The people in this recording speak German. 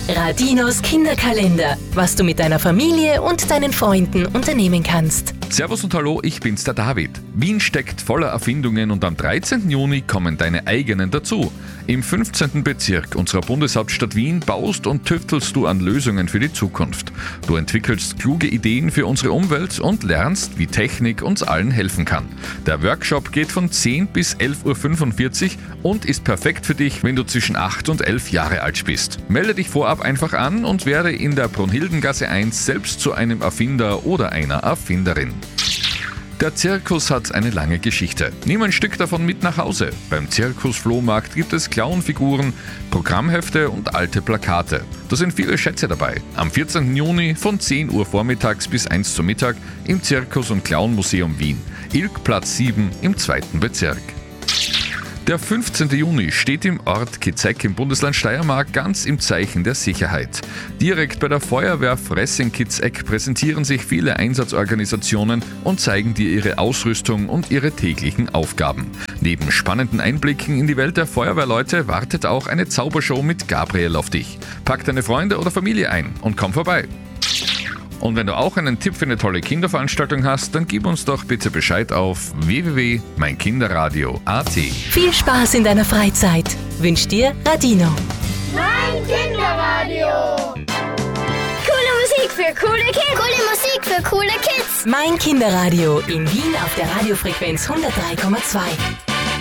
Radinos Kinderkalender, was du mit deiner Familie und deinen Freunden unternehmen kannst. Servus und hallo, ich bin's, der David. Wien steckt voller Erfindungen und am 13. Juni kommen deine eigenen dazu. Im 15. Bezirk unserer Bundeshauptstadt Wien baust und tüftelst du an Lösungen für die Zukunft. Du entwickelst kluge Ideen für unsere Umwelt und lernst, wie Technik uns allen helfen kann. Der Workshop geht von 10 bis 11.45 Uhr und ist perfekt für dich, wenn du zwischen 8 und 11 Jahre alt bist. Melde dich vorab einfach an und werde in der Brunhildengasse 1 selbst zu einem Erfinder oder einer Erfinderin. Der Zirkus hat eine lange Geschichte. Nimm ein Stück davon mit nach Hause. Beim Zirkus-Flohmarkt gibt es Clownfiguren, Programmhefte und alte Plakate. Da sind viele Schätze dabei. Am 14. Juni von 10 Uhr vormittags bis 1 zum Mittag im Zirkus- und Clownmuseum Wien. Ilkplatz 7 im 2. Bezirk. Der 15. Juni steht im Ort Kitzek im Bundesland Steiermark ganz im Zeichen der Sicherheit. Direkt bei der Feuerwehr Fressing Kitzek präsentieren sich viele Einsatzorganisationen und zeigen dir ihre Ausrüstung und ihre täglichen Aufgaben. Neben spannenden Einblicken in die Welt der Feuerwehrleute wartet auch eine Zaubershow mit Gabriel auf dich. Pack deine Freunde oder Familie ein und komm vorbei. Und wenn du auch einen Tipp für eine tolle Kinderveranstaltung hast, dann gib uns doch bitte Bescheid auf www.meinkinderradio.at. Viel Spaß in deiner Freizeit wünscht dir Radino. Mein Kinderradio. Coole Musik für coole Kids. Coole Musik für coole Kids. Mein Kinderradio in Wien auf der Radiofrequenz 103,2.